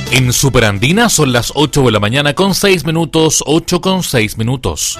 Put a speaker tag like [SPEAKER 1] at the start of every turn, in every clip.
[SPEAKER 1] En Superandina son las 8 de la mañana con 6 minutos, 8 con 6 minutos.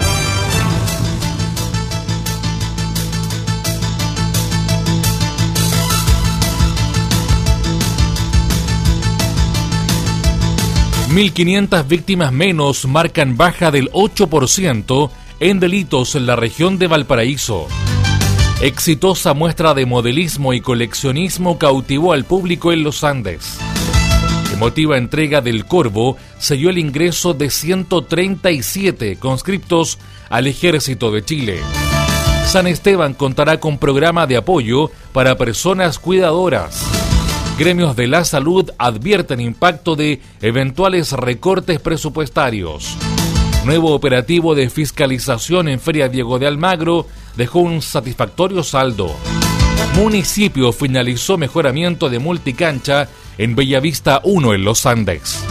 [SPEAKER 1] $1.500 víctimas menos marcan baja del 8% en delitos en la región de Valparaíso. Exitosa muestra de modelismo y coleccionismo cautivó al público en los Andes. Emotiva entrega del Corvo selló el ingreso de 137 conscriptos al Ejército de Chile. San Esteban contará con programa de apoyo para personas cuidadoras. Gremios de la salud advierten impacto de eventuales recortes presupuestarios. Nuevo operativo de fiscalización en Feria Diego de Almagro dejó un satisfactorio saldo. Municipio finalizó mejoramiento de multicancha en Bellavista 1 en los Andes.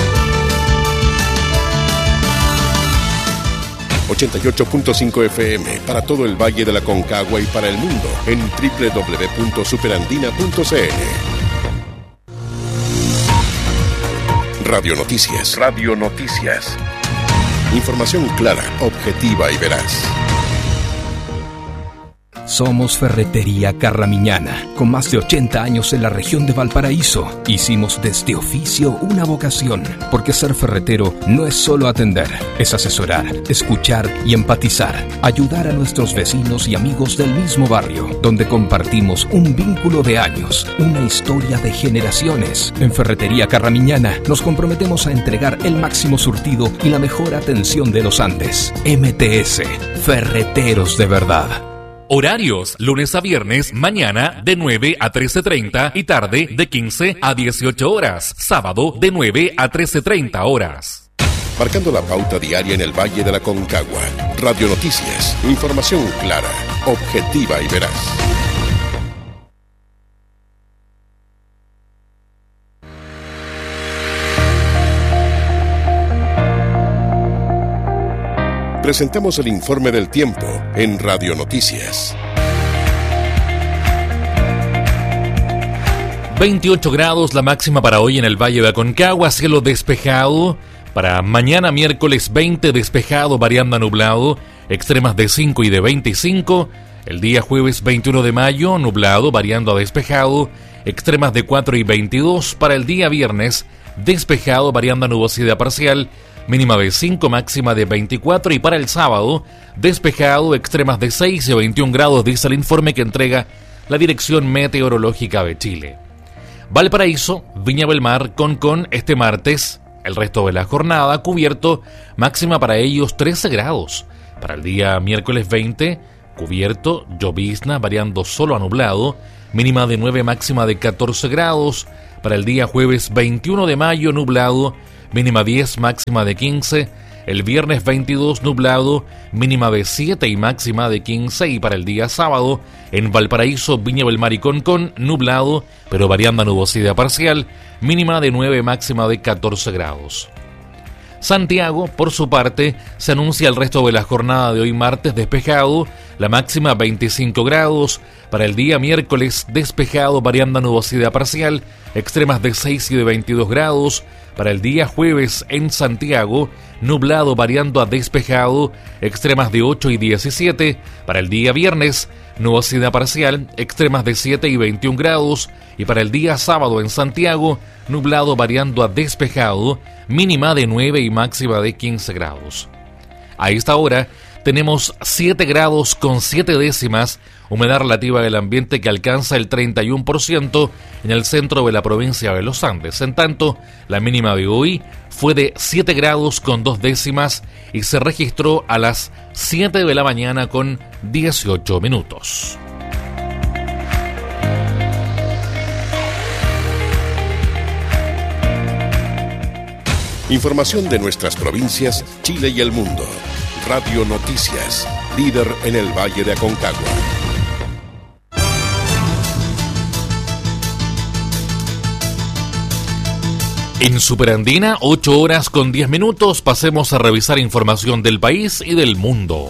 [SPEAKER 2] 88.5 FM para todo el Valle de la Concagua y para el mundo en www.superandina.cl. Radio Noticias. Radio Noticias. Información clara, objetiva y veraz.
[SPEAKER 3] Somos Ferretería Carramiñana, con más de 80 años en la región de Valparaíso. Hicimos de este oficio una vocación, porque ser ferretero no es solo atender, es asesorar, escuchar y empatizar, ayudar a nuestros vecinos y amigos del mismo barrio, donde compartimos un vínculo de años, una historia de generaciones. En Ferretería Carramiñana nos comprometemos a entregar el máximo surtido y la mejor atención de los Andes. MTS, Ferreteros de verdad.
[SPEAKER 1] Horarios, lunes a viernes, mañana de 9 a 13:30 y tarde de 15 a 18 horas. Sábado de 9 a 13:30 horas.
[SPEAKER 2] Marcando la pauta diaria en el Valle de la Concagua. Radio Noticias. Información clara, objetiva y veraz. Presentamos el informe del tiempo en Radio Noticias.
[SPEAKER 1] 28 grados la máxima para hoy en el Valle de Aconcagua, cielo despejado. Para mañana miércoles 20 despejado, variando a nublado, extremas de 5 y de 25. El día jueves 21 de mayo, nublado, variando a despejado, extremas de 4 y 22. Para el día viernes, despejado, variando a nubosidad parcial, mínima de 5, máxima de 24. Y para el sábado, despejado, extremas de 6 y 21 grados, dice el informe que entrega la Dirección Meteorológica de Chile. Valparaíso, Viña del Mar, Concón, este martes, el resto de la jornada cubierto, máxima para ellos 13 grados. Para el día miércoles 20, cubierto, llovizna, variando solo a nublado, mínima de 9, máxima de 14 grados. Para el día jueves 21 de mayo, nublado, mínima 10, máxima de 15. El viernes 22 nublado, mínima de 7 y máxima de 15. Y para el día sábado, en Valparaíso, Viña del Mar y Concón, nublado, pero variando a nubosidad parcial, mínima de 9, máxima de 14 grados. Santiago, por su parte, se anuncia el resto de la jornada de hoy martes despejado, la máxima 25 grados. Para el día miércoles despejado, variando a nubosidad parcial, extremas de 6 y de 22 grados. Para el día jueves en Santiago, nublado variando a despejado, extremas de 8 y 17. Para el día viernes, nubosidad parcial, extremas de 7 y 21 grados. Y para el día sábado en Santiago, nublado variando a despejado, mínima de 9 y máxima de 15 grados. A esta hora tenemos 7 grados con 7 décimas, humedad relativa del ambiente que alcanza el 31% en el centro de la provincia de los Andes. En tanto, la mínima de hoy fue de 7 grados con 2 décimas y se registró a las 7 de la mañana con 18 minutos.
[SPEAKER 2] Información de nuestras provincias, Chile y el mundo. Radio Noticias, líder en el Valle de Aconcagua.
[SPEAKER 1] En Superandina, 8 horas con 10 minutos, pasemos a revisar información del país y del mundo.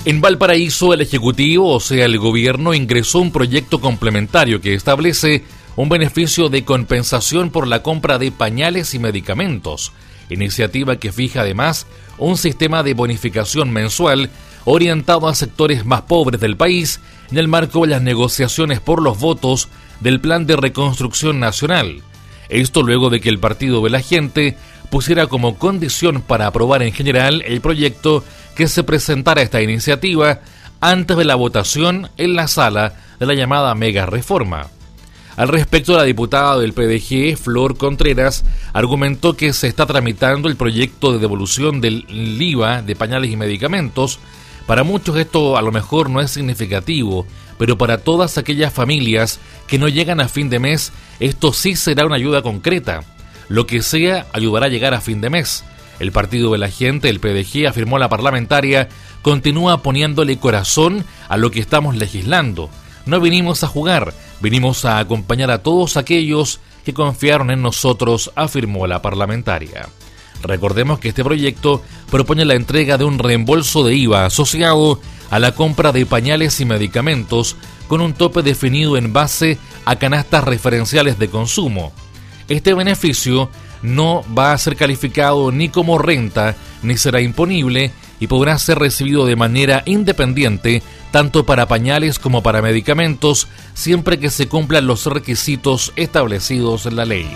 [SPEAKER 1] En Valparaíso, el Ejecutivo, o sea, el gobierno, ingresó un proyecto complementario que establece un beneficio de compensación por la compra de pañales y medicamentos, iniciativa que fija además un sistema de bonificación mensual orientado a sectores más pobres del país en el marco de las negociaciones por los votos del Plan de Reconstrucción Nacional. Esto luego de que el Partido de la Gente pusiera como condición para aprobar en general el proyecto que se presentara esta iniciativa antes de la votación en la sala de la llamada mega reforma. Al respecto, la diputada del PDG, Flor Contreras, argumentó que se está tramitando el proyecto de devolución del IVA de pañales y medicamentos. Para muchos esto a lo mejor no es significativo, pero para todas aquellas familias que no llegan a fin de mes, esto sí será una ayuda concreta. Lo que sea ayudará a llegar a fin de mes. El Partido de la Gente, el PDG, afirmó la parlamentaria, continúa poniéndole corazón a lo que estamos legislando. No vinimos a jugar, vinimos a acompañar a todos aquellos que confiaron en nosotros, afirmó la parlamentaria. Recordemos que este proyecto propone la entrega de un reembolso de IVA asociado a la compra de pañales y medicamentos con un tope definido en base a canastas referenciales de consumo. Este beneficio no va a ser calificado ni como renta ni será imponible y podrá ser recibido de manera independiente tanto para pañales como para medicamentos siempre que se cumplan los requisitos establecidos en la ley.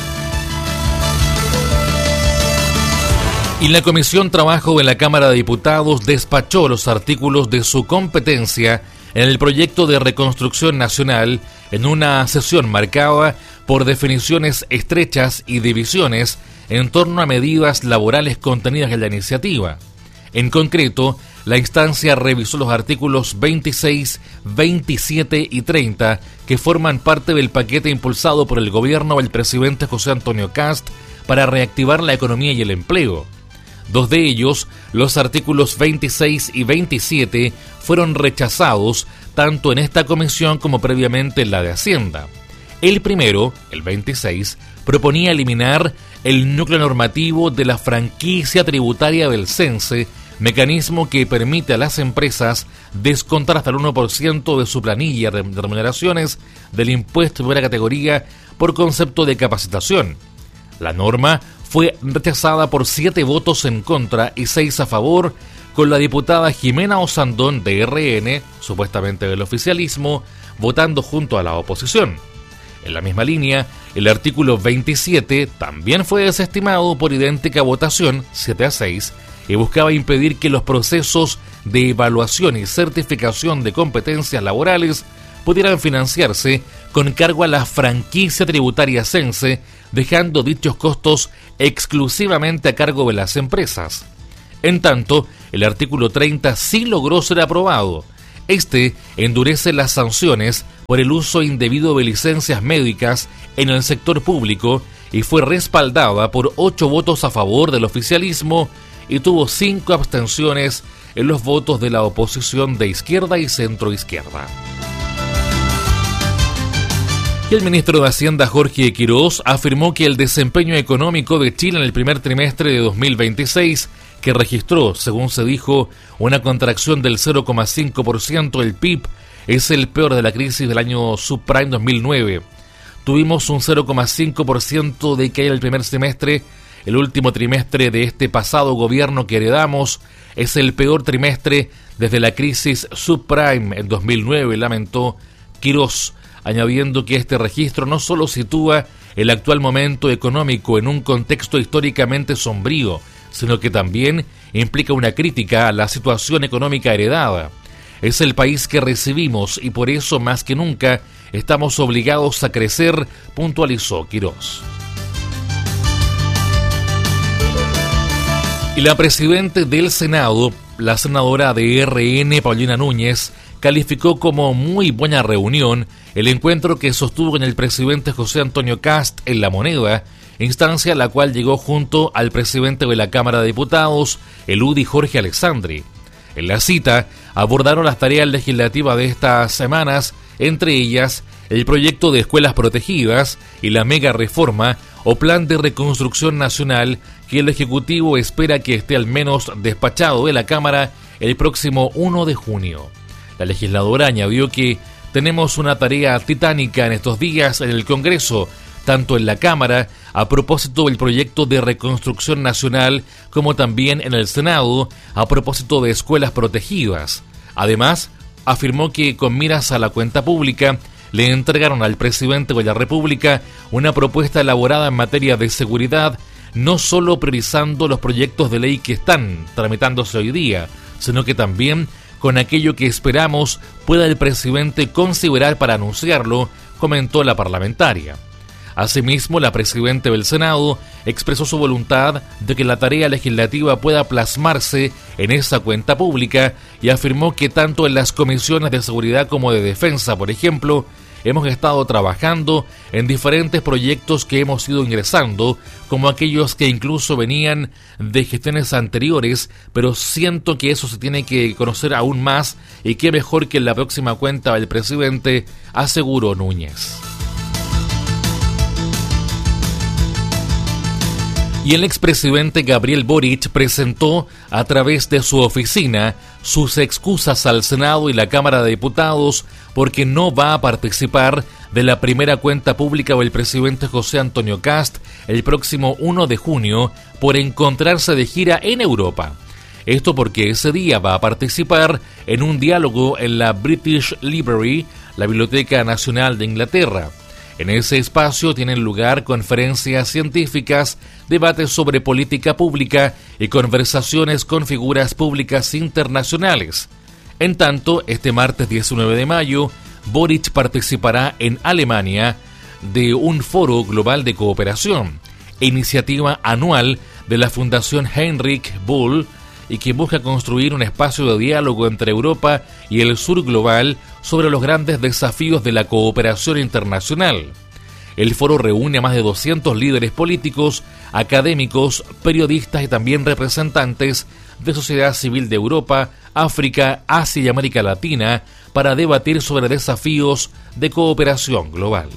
[SPEAKER 1] Y la Comisión Trabajo de la Cámara de Diputados despachó los artículos de su competencia en el proyecto de reconstrucción nacional en una sesión marcada por definiciones estrechas y divisiones en torno a medidas laborales contenidas en la iniciativa. En concreto, la instancia revisó los artículos 26, 27 y 30 que forman parte del paquete impulsado por el gobierno del presidente José Antonio Kast para reactivar la economía y el empleo. Dos de ellos, los artículos 26 y 27, fueron rechazados tanto en esta comisión como previamente en la de Hacienda. El primero, el 26, proponía eliminar el núcleo normativo de la franquicia tributaria del CENSE, mecanismo que permite a las empresas descontar hasta el 1% de su planilla de remuneraciones del impuesto de primera categoría por concepto de capacitación. La norma fue rechazada por 7 votos en contra y 6 a favor, con la diputada Jimena Osandón de RN, supuestamente del oficialismo, votando junto a la oposición. En la misma línea, el artículo 27 también fue desestimado por idéntica votación, 7-6, y buscaba impedir que los procesos de evaluación y certificación de competencias laborales pudieran financiarse con cargo a la franquicia tributaria CENSE, dejando dichos costos exclusivamente a cargo de las empresas. En tanto, el artículo 30 sí logró ser aprobado. Este endurece las sanciones por el uso indebido de licencias médicas en el sector público y fue respaldada por 8 votos a favor del oficialismo y tuvo 5 abstenciones en los votos de la oposición de izquierda y centroizquierda. Y el ministro de Hacienda, Jorge Quirós, afirmó que el desempeño económico de Chile en el primer trimestre de 2026, que registró, según se dijo, una contracción del 0,5% del PIB, es el peor de la crisis del año subprime 2009. Tuvimos un 0,5% de caída el primer semestre. El último trimestre de este pasado gobierno que heredamos es el peor trimestre desde la crisis subprime en 2009, lamentó Quirós, añadiendo que este registro no solo sitúa el actual momento económico en un contexto históricamente sombrío, sino que también implica una crítica a la situación económica heredada. Es el país que recibimos y por eso más que nunca estamos obligados a crecer, puntualizó Quirós. Y la presidenta del Senado, la senadora de RN, Paulina Núñez, calificó como muy buena reunión el encuentro que sostuvo con el presidente José Antonio Kast en La Moneda, instancia a la cual llegó junto al presidente de la Cámara de Diputados, el UDI Jorge Alessandri. En la cita abordaron las tareas legislativas de estas semanas, entre ellas el proyecto de escuelas protegidas y la mega reforma o plan de reconstrucción nacional que el Ejecutivo espera que esté al menos despachado de la Cámara el próximo 1 de junio. La legisladora añadió que tenemos una tarea titánica en estos días en el Congreso, tanto en la Cámara, a propósito del proyecto de reconstrucción nacional, como también en el Senado, a propósito de escuelas protegidas. Además, afirmó que con miras a la cuenta pública, le entregaron al presidente de la República una propuesta elaborada en materia de seguridad, no solo priorizando los proyectos de ley que están tramitándose hoy día, sino que también con aquello que esperamos pueda el presidente considerar para anunciarlo, comentó la parlamentaria. Asimismo, la presidenta del Senado expresó su voluntad de que la tarea legislativa pueda plasmarse en esa cuenta pública y afirmó que tanto en las comisiones de seguridad como de defensa, por ejemplo, hemos estado trabajando en diferentes proyectos que hemos ido ingresando, como aquellos que incluso venían de gestiones anteriores, pero siento que eso se tiene que conocer aún más y qué mejor que en la próxima cuenta del presidente, aseguró Núñez. Y el expresidente Gabriel Boric presentó a través de su oficina sus excusas al Senado y la Cámara de Diputados porque no va a participar de la primera cuenta pública del presidente José Antonio Kast el próximo 1 de junio por encontrarse de gira en Europa. Esto porque ese día va a participar en un diálogo en la British Library, la Biblioteca Nacional de Inglaterra. En ese espacio tienen lugar conferencias científicas, debates sobre política pública y conversaciones con figuras públicas internacionales. En tanto, este martes 19 de mayo, Boric participará en Alemania de un foro global de cooperación, iniciativa anual de la Fundación Heinrich Böll, y que busca construir un espacio de diálogo entre Europa y el sur global sobre los grandes desafíos de la cooperación internacional. El foro reúne a más de 200 líderes políticos, académicos, periodistas y también representantes de sociedad civil de Europa, África, Asia y América Latina para debatir sobre desafíos de cooperación global.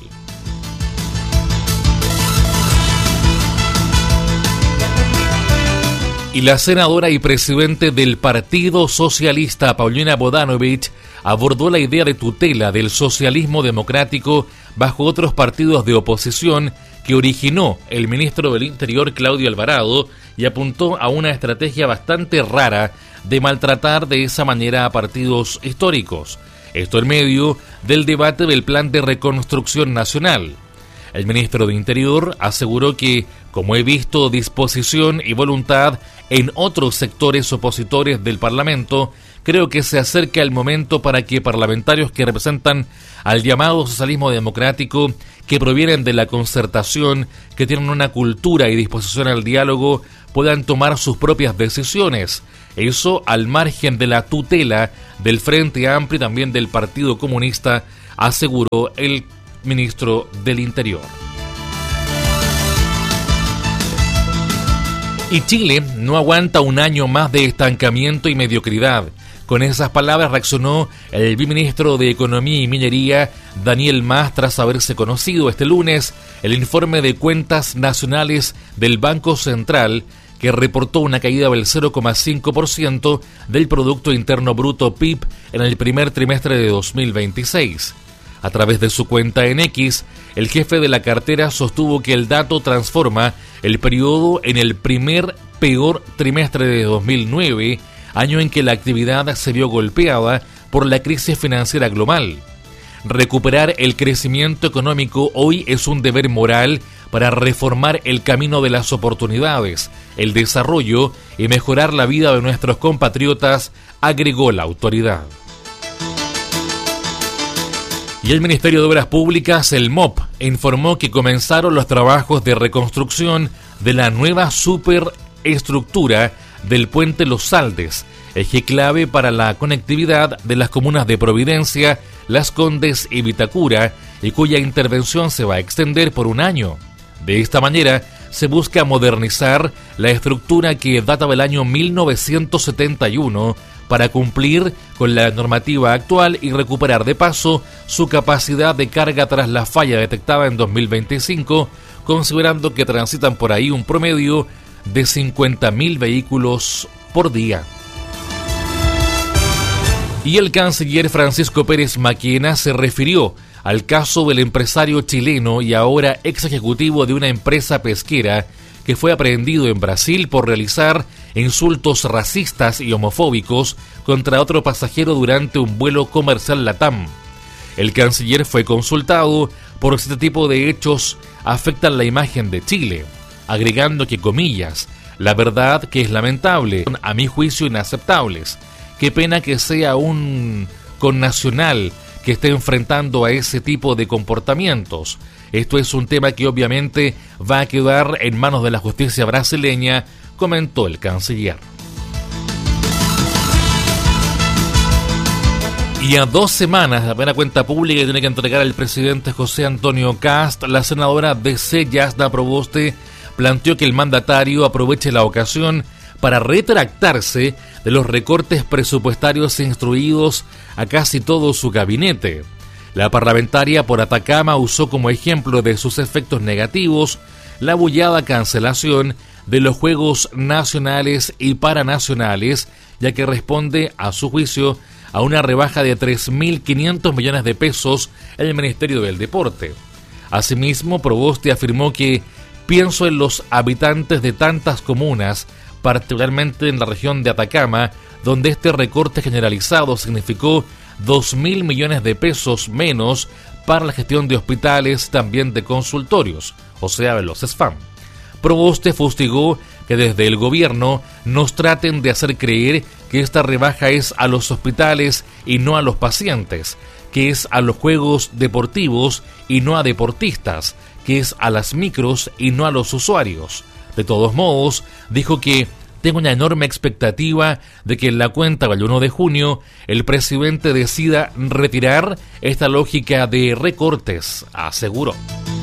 [SPEAKER 1] Y la senadora y presidente del Partido Socialista, Paulina Bodanovich, abordó la idea de tutela del socialismo democrático bajo otros partidos de oposición que originó el ministro del Interior, Claudio Alvarado, y apuntó a una estrategia bastante rara de maltratar de esa manera a partidos históricos. Esto en medio del debate del Plan de Reconstrucción Nacional. El ministro de Interior aseguró que, como he visto disposición y voluntad en otros sectores opositores del Parlamento, creo que se acerca el momento para que parlamentarios que representan al llamado socialismo democrático, que provienen de la concertación, que tienen una cultura y disposición al diálogo, puedan tomar sus propias decisiones. Eso al margen de la tutela del Frente Amplio y también del Partido Comunista, aseguró el ministro del Interior. Y Chile no aguanta un año más de estancamiento y mediocridad. Con esas palabras reaccionó el viceministro de Economía y Minería, Daniel Mas, tras haberse conocido este lunes el informe de cuentas nacionales del Banco Central, que reportó una caída del 0,5% del Producto Interno Bruto PIB en el primer trimestre de 2026. A través de su cuenta en X, el jefe de la cartera sostuvo que el dato transforma el periodo en el primer peor trimestre de 2009, año en que la actividad se vio golpeada por la crisis financiera global. Recuperar el crecimiento económico hoy es un deber moral para reformar el camino de las oportunidades, el desarrollo y mejorar la vida de nuestros compatriotas, agregó la autoridad. Y el Ministerio de Obras Públicas, el MOP, informó que comenzaron los trabajos de reconstrucción de la nueva superestructura del puente Los Saldes, eje clave para la conectividad de las comunas de Providencia, Las Condes y Vitacura, y cuya intervención se va a extender por un año. De esta manera, se busca modernizar la estructura que data del año 1971 para cumplir con la normativa actual y recuperar de paso su capacidad de carga tras la falla detectada en 2025, considerando que transitan por ahí un promedio de 50.000 vehículos por día. Y el canciller Francisco Pérez Maquena se refirió al caso del empresario chileno y ahora ex ejecutivo de una empresa pesquera que fue aprehendido en Brasil por realizar insultos racistas y homofóbicos contra otro pasajero durante un vuelo comercial LATAM. El canciller fue consultado por si este tipo de hechos afectan la imagen de Chile, agregando que, comillas, la verdad que es lamentable, a mi juicio inaceptables. Qué pena que sea un connacional que esté enfrentando a ese tipo de comportamientos. Esto es un tema que obviamente va a quedar en manos de la justicia brasileña, comentó el canciller. Y a 2 semanas de la primera cuenta pública que tiene que entregar el presidente José Antonio Kast, la senadora DC Yasna Proboste planteó que el mandatario aproveche la ocasión para retractarse de los recortes presupuestarios instruidos a casi todo su gabinete. La parlamentaria por Atacama usó como ejemplo de sus efectos negativos la bullada cancelación de los Juegos Nacionales y Paranacionales, ya que responde, a su juicio, a una rebaja de 3.500 millones de pesos en el Ministerio del Deporte. Asimismo, Proboste afirmó que pienso en los habitantes de tantas comunas, particularmente en la región de Atacama, donde este recorte generalizado significó 2.000 millones de pesos menos para la gestión de hospitales, también de consultorios, o sea, de los SFAM. Proboste fustigó que desde el gobierno nos traten de hacer creer que esta rebaja es a los hospitales y no a los pacientes, que es a los juegos deportivos y no a deportistas, que es a las micros y no a los usuarios. De todos modos, dijo que tengo una enorme expectativa de que en la cuenta del 1 de junio el presidente decida retirar esta lógica de recortes, aseguró.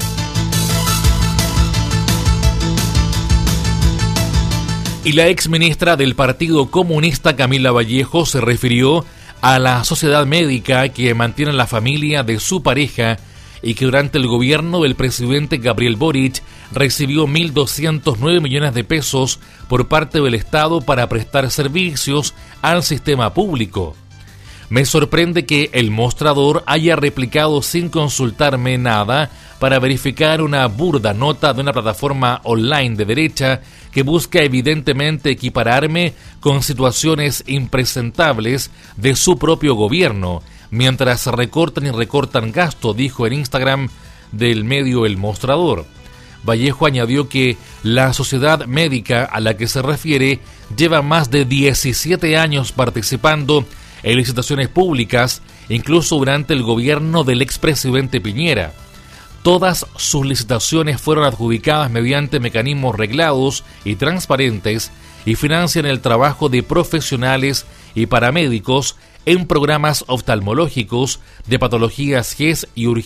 [SPEAKER 1] Y la exministra del Partido Comunista Camila Vallejo se refirió a la sociedad médica que mantiene la familia de su pareja y que durante el gobierno del presidente Gabriel Boric recibió 1.209 millones de pesos por parte del Estado para prestar servicios al sistema público. Me sorprende que El Mostrador haya replicado sin consultarme nada para verificar una burda nota de una plataforma online de derecha que busca evidentemente equipararme con situaciones impresentables de su propio gobierno, mientras recortan y recortan gasto, dijo en Instagram del medio El Mostrador. Vallejo añadió que la sociedad médica a la que se refiere lleva más de 17 años participando en licitaciones públicas, incluso durante el gobierno del expresidente Piñera. Todas sus licitaciones fueron adjudicadas mediante mecanismos reglados y transparentes y financian el trabajo de profesionales y paramédicos en programas oftalmológicos, de patologías GES y urgencias